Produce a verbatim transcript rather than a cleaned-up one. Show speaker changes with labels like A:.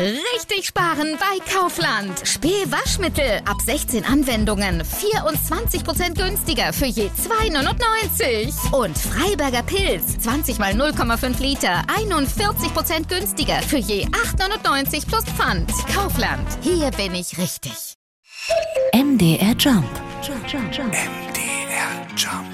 A: Richtig sparen bei Kaufland. Spee-Waschmittel ab sechzehn Anwendungen. vierundzwanzig Prozent günstiger für je zwei neunundneunzig. Und Freiberger Pilz. zwanzig mal null Komma fünf Liter. einundvierzig Prozent günstiger für je acht neunundneunzig plus Pfand. Kaufland. Hier bin ich richtig.
B: M D R Jump.
C: M D R Jump.